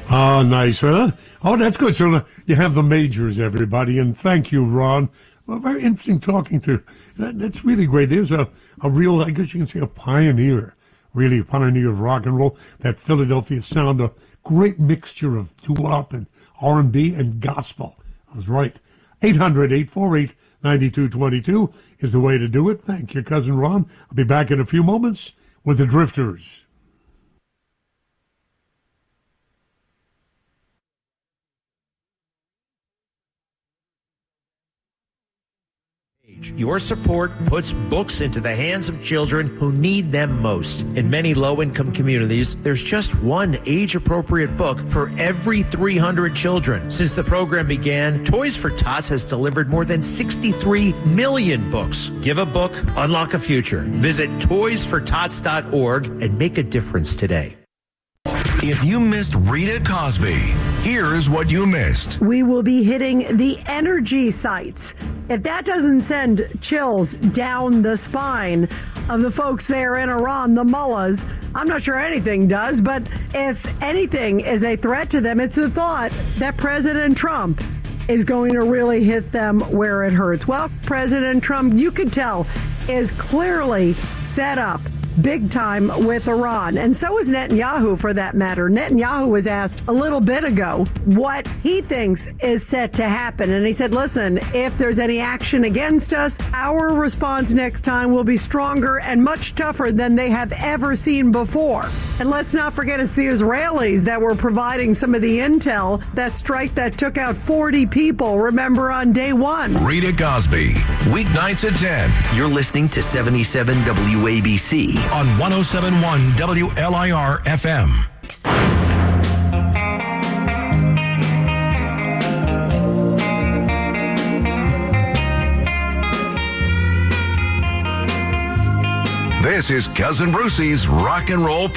Oh, nice, huh? Oh, that's good. So you have the majors, everybody, and thank you, Ron. Well, very interesting talking to. That's really great. There's a real, I guess you can say, a pioneer, really a pioneer of rock and roll. That Philadelphia sound, a great mixture of doo-wop and R&B and gospel. I was right. 800-848-9222 is the way to do it. Thank you, Cousin Ron. I'll be back in a few moments with the Drifters. Your support puts books into the hands of children who need them most. In many low-income communities, there's just one age-appropriate book for every 300 children. Since the program began, Toys for Tots has delivered more than 63 million books. Give a book, unlock a future. Visit toysfortots.org and make a difference today. If you missed Rita Cosby, here's what you missed. We will be hitting the energy sites. If that doesn't send chills down the spine of the folks there in Iran, the mullahs, I'm not sure anything does, but if anything is a threat to them, it's the thought that President Trump is going to really hit them where it hurts. Well, President Trump, you could tell, is clearly fed up big time with Iran. And so is Netanyahu, for that matter. Netanyahu was asked a little bit ago what he thinks is set to happen. And he said, listen, if there's any action against us, our response next time will be stronger and much tougher than they have ever seen before. And let's not forget, it's the Israelis that were providing some of the intel, that strike that took out 40 people, remember, on day one. Rita Cosby, weeknights at 10. You're listening to 77 WABC. On 107.1 WLIR FM. This is Cousin Brucey's Rock and Roll